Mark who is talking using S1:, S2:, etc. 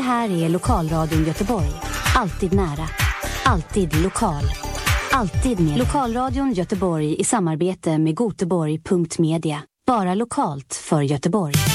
S1: här är Lokalradion Göteborg. Alltid nära. Alltid lokal. Alltid med Lokalradion Göteborg i samarbete med Göteborg.media. Bara lokalt för Göteborg.